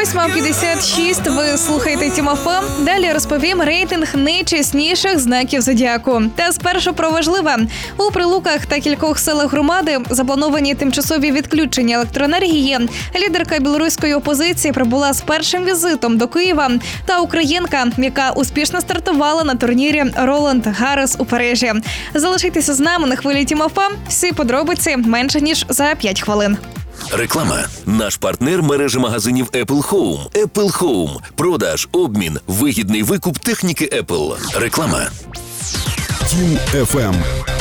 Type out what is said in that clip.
8:56, ви слухаєте Тіма ФМ. Далі розповім рейтинг найчесніших знаків зодіаку. Та спершу про важливе. У Прилуках та кількох селах громади заплановані тимчасові відключення електроенергії. Лідерка білоруської опозиції прибула з першим візитом до Києва. Та українка, яка успішно стартувала на турнірі Роланд Гаррес у Парижі. Залишайтеся з нами на хвилі Тіма ФМ. Всі подробиці менше ніж за 5 хвилин. Реклама. Наш партнер – мережа магазинів Apple Home. Apple Home. Продаж, обмін, вигідний викуп техніки Apple. Реклама. Тім FM.